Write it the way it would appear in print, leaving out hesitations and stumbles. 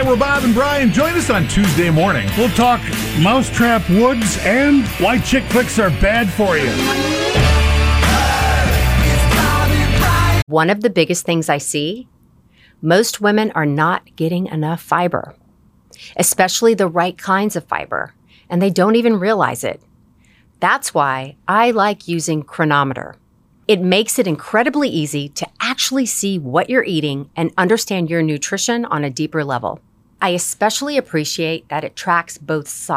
We're Bob and Brian. Join us on Tuesday morning. We'll talk Mousetrap Woods and why chick flicks are bad for you. One of the biggest things I see, most women are not getting enough fiber, especially the right kinds of fiber, and they don't even realize it. That's why I like using Cronometer. It makes it incredibly easy to actually see what you're eating and understand your nutrition on a deeper level. I especially appreciate that it tracks both sides.